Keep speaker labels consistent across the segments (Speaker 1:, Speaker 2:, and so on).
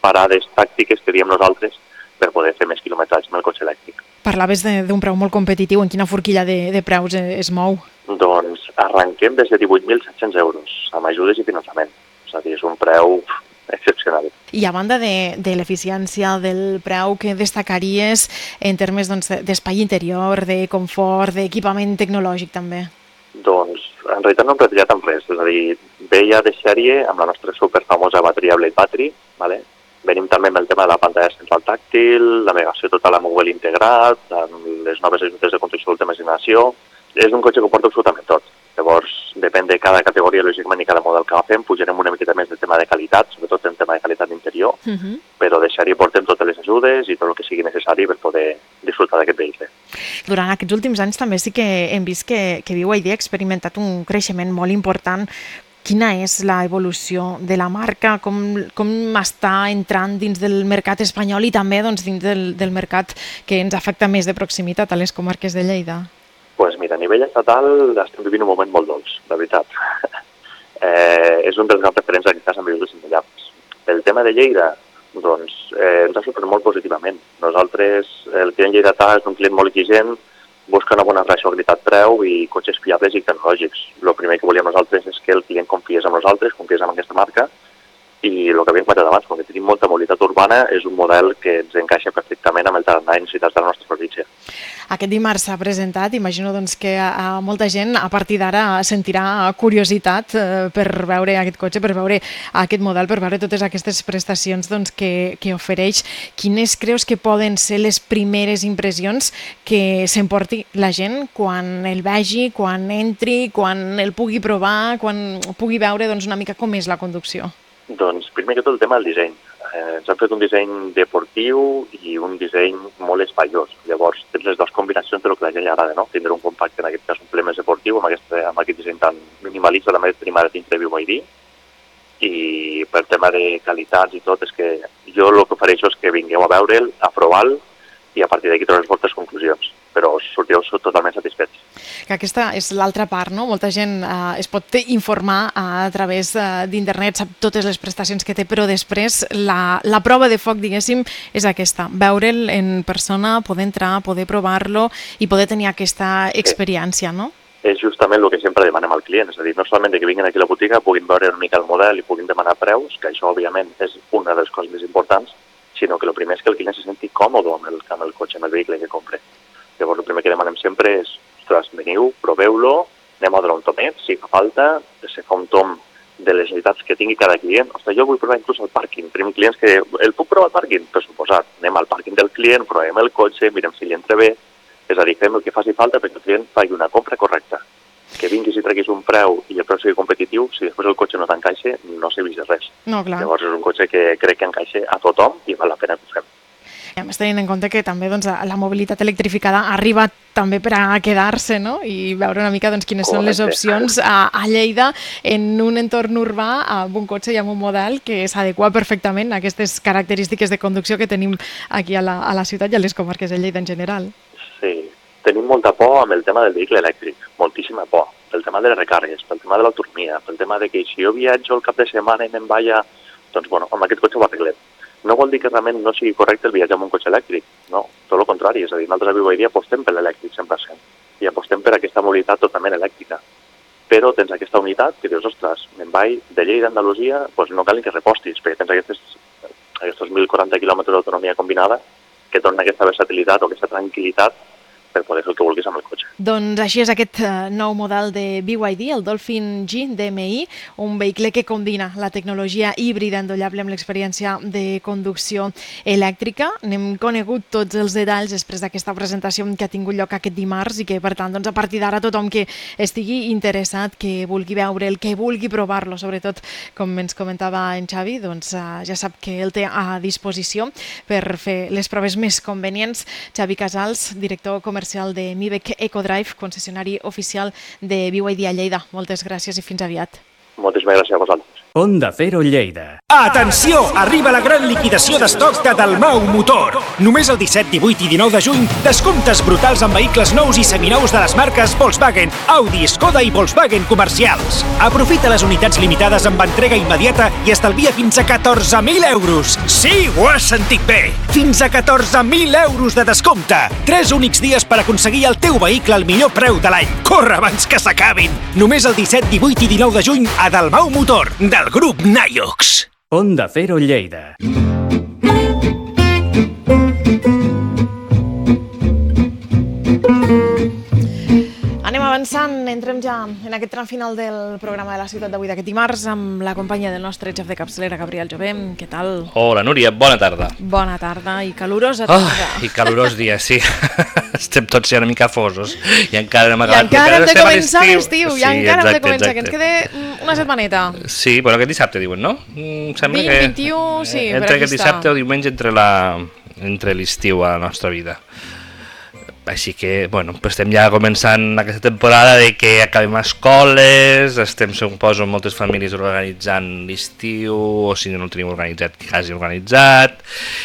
Speaker 1: parades tàctiques que diem nosaltres per poder fer més quilometratge amb el cotxe elèctric.
Speaker 2: Parlaves d'un preu molt competitiu. En quina forquilla de preus es mou?
Speaker 1: Doncs arrenquem des de 18.700 euros, amb ajudes i finançament. És a dir, és un preu excepcional.
Speaker 2: I a banda de l'eficiència del preu, què destacaries en termes d'espai interior, de confort, d'equipament tecnològic també?
Speaker 1: Doncs en realitat no hem retallat amb res, és a dir, ve ja de sèrie amb la nostra superfamosa bateria Blade Battery, ¿vale? Venim també amb el tema de la pantalla central tàctil, la navegació total amb Google integrat, amb les noves ajudes de conducció d'última generació. És un cotxe que porta absolutament tot. Llavors, depèn de cada categoria, lògicament, i cada model que agafem, pujarem una miqueta més del tema de qualitat, sobretot en tema de qualitat d'interior, però de sèrie portem totes les ajudes i tot el que sigui necessari per poder disfrutar d'aquest vehicle.
Speaker 2: Durant aquests últims anys també sí que hem vist que BYD ha experimentat un creixement molt important. Quina és l'evolució de la marca? Com està entrant dins del mercat espanyol i també dins del mercat que ens afecta més de proximitat a les comarques de Lleida?
Speaker 1: Doncs mira, a nivell estatal estem vivint un moment molt dolç, la veritat. És un dels grans referents en aquest cas amb vehicles immobiliaris. El tema de Lleida, doncs, ens ha sorprès molt positivament. Nosaltres, el client lleidatà és un client molt exigent, busca una bona relació qualitat-preu i cotxes fiables i tecnològics. El primer que volíem nosaltres és que el client confiés en nosaltres, confiés en aquesta marca, i el que havíem comentat abans, com que tenim molta mobilitat urbana, és un model que ens encaixa perfectament amb el tarannà i necessitats de la nostra província.
Speaker 2: Aquest dimarts s'ha presentat, imagino que molta gent a partir d'ara sentirà curiositat per veure aquest cotxe, per veure aquest model, per veure totes aquestes prestacions que ofereix. Quines creus que poden ser les primeres impressions que s'emporti la gent quan el vegi, quan entri, quan el pugui provar, quan pugui veure una mica com és la conducció?
Speaker 1: Doncs primer que tot el tema del disseny. Ens han fet un disseny deportiu i un disseny molt espaiós. Llavors, tens les dues combinacions de lo que a la gent li agrada, no? Tindre un compacte, en aquest cas un ple més deportiu, amb aquest disseny tan minimalista, també tenim ara dins de BYD. I per tema de qualitats i tot, és que jo el que ofereixo és que vingueu a veure'l, a provar-lo, i a partir d'aquí treure les vostres conclusions. Però sortireu totalment satisfets.
Speaker 2: Que aquesta és l'altra part, no? Molta gent es pot informar a través d'internet, sap totes les prestacions que té, però després la prova de foc, diguéssim, és aquesta. Veure'l en persona, poder entrar, poder provar-lo i poder tenir aquesta experiència, no?
Speaker 1: És justament el que sempre demanem al client, és a dir, no solament que vinguin aquí a la botiga, puguin veure una mica el model i puguin demanar preus, que això, òbviament, és una de les coses més importants, sinó que el primer és que el client se senti còmode amb el cotxe, amb el vehicle que compre. Llavors, el primer que demanem sempre és, ostres, veniu, proveu-lo, anem a donar un tomet, si fa falta, se fa un tom de les necessitats que tingui cada client. Ostres, jo vull provar inclús el pàrquing. Tenim clients que, el puc provar al pàrquing? Per suposat, anem al pàrquing del client, provem el cotxe, mirem si li entra bé, és a dir, fem el que faci falta perquè el client faci una compra correcta. Que vinguis i treguis un preu i el preu sigui competitiu, si després el cotxe no t'encaixa, no serveix de res.
Speaker 2: No, clar.
Speaker 1: Llavors és un cotxe que crec que encaixa a tothom i val la pena que ho fem.
Speaker 2: A més, tenint en compte que també la mobilitat electrificada arriba també per a quedar-se, no? I veure una mica quines són les opcions a Lleida en un entorn urbà amb un cotxe i amb un model que s'adequa perfectament a aquestes característiques de conducció que tenim aquí a la ciutat i a les comarques de Lleida en general.
Speaker 1: Sí, tenim molta por amb el tema del vehicle elèctric, moltíssima por, pel tema de les recàrregues, pel tema de l'autonomia, pel tema de que si jo viatjo el cap de setmana i me'n vaig doncs bueno, amb aquest cotxe ho arreglem. No vol dir que realment no sigui correcte el viatge amb un cotxe elèctric, no, tot el contrari, és a dir, nosaltres a BYD apostem per l'elèctric 100% i apostem per aquesta mobilitat totalment elèctrica. Però tens aquesta unitat que dius, ostres, me'n vaig de Lleida a Andalusia, doncs no cal ni que repostis, perquè tens aquests 1.040 quilòmetres d'autonomia combinada que donen aquesta versatilitat o aquesta tranquil·litat per poder fer el que vulguis amb el cotxe.
Speaker 2: Doncs així és aquest nou model de BYD, el Dolphin G DMI, un vehicle que combina la tecnologia híbrida endollable amb l'experiència de conducció elèctrica. N'hem conegut tots els detalls després d'aquesta presentació que ha tingut lloc aquest dimarts i que, per tant, a partir d'ara tothom que estigui interessat, que vulgui veure'l, que vulgui provar-lo, sobretot, com ens comentava en Xavi, doncs ja sap que el té a disposició per fer les proves més convenients. Xavi Casals, director comercial de Mivec EcoDrive, concessionari oficial de BYD a Lleida. Moltes gràcies i fins aviat.
Speaker 1: Moltíssimes gràcies a vosaltres.
Speaker 3: Onda Cero Lleida.
Speaker 4: Atenció! Arriba la gran liquidació d'estoc de Dalmau Motor. Només el 17, 18 i 19 de juny, descomptes brutals en vehicles nous i seminous de les marques Volkswagen, Audi, Skoda i Volkswagen comercials. Aprofita les unitats limitades amb entrega immediata i estalvia fins a 14.000 euros. Sí, ho has sentit bé! Fins a 14.000 euros de descompte! 3 únics dies per aconseguir el teu vehicle al millor preu de l'any. Corre abans que s'acabin! Només el 17, 18 i 19 de juny a Dalmau Motor, del grup Naiox.
Speaker 3: Onda Cero Lleida.
Speaker 2: Anem avançant, entrem ja en aquest tram final del programa de la ciutat d'avui d'aquest dimarts amb la companyia del nostre xef de capçalera, Gabriel Jové. Què tal?
Speaker 5: Hola, Núria, bona tarda.
Speaker 2: Bona tarda i calurosa tarda.
Speaker 5: I calorós dia, sí. Estem tots ja una mica fosos. I encara hem
Speaker 2: acabat. I encara hem de començar l'estiu.
Speaker 5: Sí,
Speaker 2: I encara hem de començar,
Speaker 5: exacte.
Speaker 2: que ens queda una setmaneta.
Speaker 5: Sí, bueno, aquest dissabte diuen, no? Sembla
Speaker 2: 20,
Speaker 5: que
Speaker 2: 21, sí, per
Speaker 5: entre
Speaker 2: aquí
Speaker 5: aquest
Speaker 2: està.
Speaker 5: dissabte o diumenge entre l'estiu a la nostra vida. Així que, bueno, pues estem ja començant aquesta temporada de que acabem escoles, estem, suposo, moltes famílies organitzant l'estiu, o si no el tenim organitzat, quasi organitzat,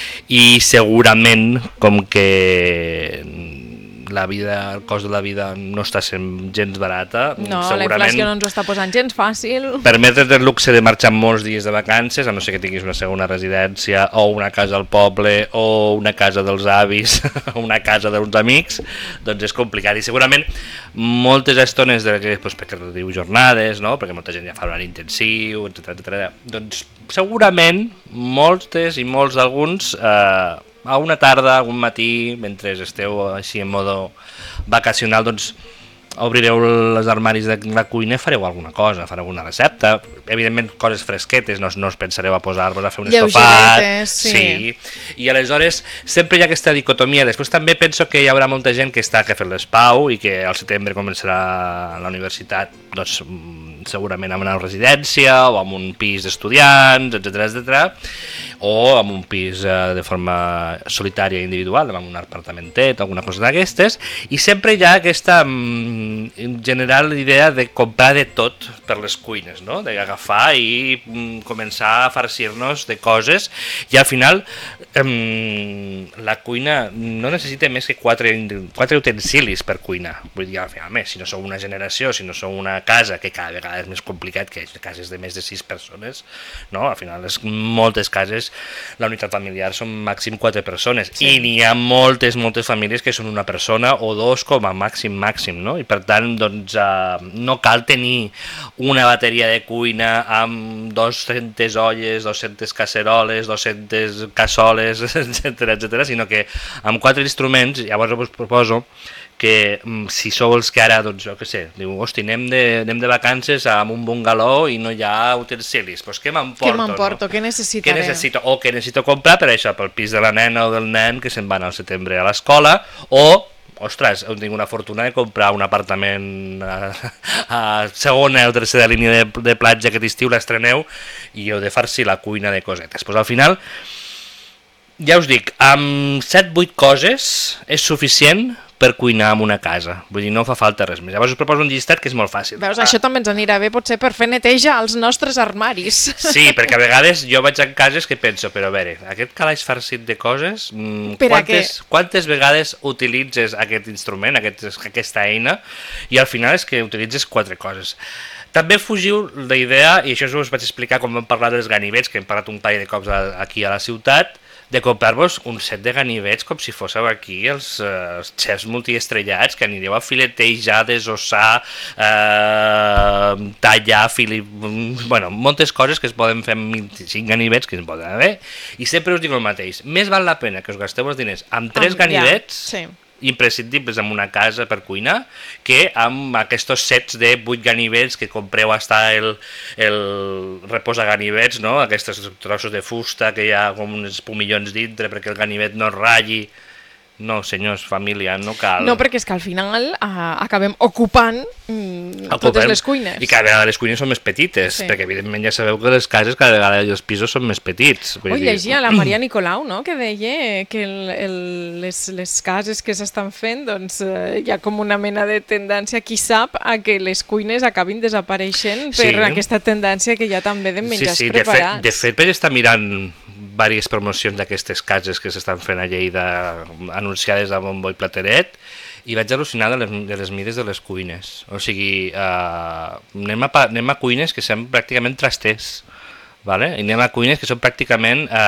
Speaker 5: i segurament, com que la vida, el cost de la vida no està sent gens barata,
Speaker 2: No,
Speaker 5: segurament
Speaker 2: la inflació no ens ho està posant gens fàcil.
Speaker 5: permetre's el luxe de marxar molts dies de vacances, a no ser que tinguis una segona residència o una casa al poble o una casa dels avis o una casa d'uns amics, doncs és complicat. I segurament moltes estones pues, perquè diu jornades, no? Perquè molta gent ja fa horari intensiu, etc. Doncs segurament moltes i molts d'alguns a una tarda, un matí, mentre esteu així en modo vacacional, doncs obrireu els armaris de la cuina i fareu alguna cosa, fareu alguna recepta, evidentment coses fresquetes, no us pensareu a posar-vos a fer un estofat, sí. I aleshores sempre hi ha aquesta dicotomia. Després també penso que hi haurà molta gent que està fent l'espau i que al setembre començarà la universitat, doncs segurament amb una residència o amb un pis d'estudiants, etc, o amb un pis de forma solitària i individual, amb un apartamentet o alguna cosa d'aquestes, i sempre hi ha aquesta general idea de comprar de tot per les cuines, no? D'agafar i començar a farcir-nos de coses, i al final la cuina no necessita més que 4 utensilis per cuinar. Vull dir, al final més, si no sou una generació, si no sou una casa, que cada vegada és més complicat, que cases de més de 6 persones, no? Al final moltes cases, la unitat familiar són màxim 4 persones, sí. I n'hi ha moltes famílies que són una persona o 2 com a màxim, no? I per tant, doncs, no cal tenir una bateria de cuina amb 200 olles, 200 casseroles, 200 cassoles, etc, sinó que amb 4 instruments. Llavors us proposo que si sou els que ara, doncs jo què sé, diu, hosti, anem de vacances amb un bungalou i no hi ha utensilis, doncs què m'emporto?
Speaker 2: Què necessitaré?
Speaker 5: Què necessito comprar per això, pel pis de la nena o del nen que se'n van al setembre a l'escola, o, ostres, tinc una fortuna de comprar un apartament a segona o tercera línia de platja aquest estiu, l'estreneu, i heu de farcir la cuina de cosetes. Doncs al final, ja us dic, amb 7-8 coses és suficient per cuinar en una casa, vull dir, no fa falta res més. Llavors us proposo un llistat que és molt fàcil.
Speaker 2: Veus, això també ens anirà bé, potser per fer neteja als nostres armaris.
Speaker 5: Sí, perquè a vegades jo vaig a cases que penso, però a veure, aquest calaix farcit de coses, quantes vegades utilitzes aquest instrument, aquesta eina, i al final és que utilitzes 4 coses. També fugiu la idea, i això us vaig explicar quan vam parlar dels ganivets, que hem parlat un parell de cops aquí a la ciutat, de comprar-vos un set de ganivets com si fóssiu aquí els xefs multiestrellats, que anireu a filetejar, desossar, tallar, bueno, moltes coses que es poden fer amb 25 ganivets que es poden haver, i sempre us dic el mateix, més val la pena que us gasteu els diners amb 3 ganivets, sí, imprescindibles en una casa per cuinar, que amb aquests sets de 8 ganivets que compreu hasta el reposaganivets, no? Aquests trossos de fusta que hi ha com uns pumillons dintre perquè el ganivet no es ratlli, No, senyors, família, no cal.
Speaker 2: No, perquè és que al final acabem ocupant totes les cuines.
Speaker 5: I cada vegada les cuines són més petites, perquè evidentment ja sabeu que les cases cada vegada els pisos són més petits.
Speaker 2: Llegia la Maria Nicolau, no?, que deia que les cases que s'estan fent, doncs hi ha com una mena de tendència, qui sap, a que les cuines acabin desapareixent per aquesta tendència que hi ha també de menjars preparats.
Speaker 5: De fet, vaig estar mirant diverses promocions d'aquestes cases que s'estan fent a Lleida anunciades a bombo i plateret i vaig al·lucinar de les mides de les cuines. O sigui, anem a cuines que són pràcticament trasters, vale? I anem a cuines que són pràcticament